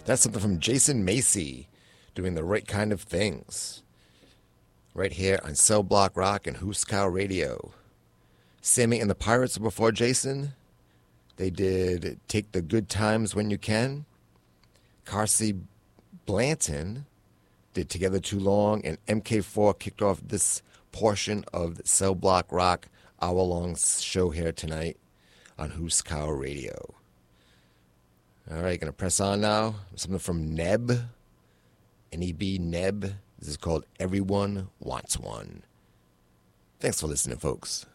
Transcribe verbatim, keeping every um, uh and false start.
That's something from Jason Macy, doing the right kind of things. Right here on Cell Block Rock and Hooskow Radio. Sammy and the Pirates before Jason. They did Take the Good Times When You Can. Carsey Blanton did Together Too Long, and M K four kicked off this portion of the Cell Block Rock hour-long show here tonight on Hooskow Radio. All right, going to press on now. Something from Neb, N E B, Neb. This is called Everyone Wants One. Thanks for listening, folks.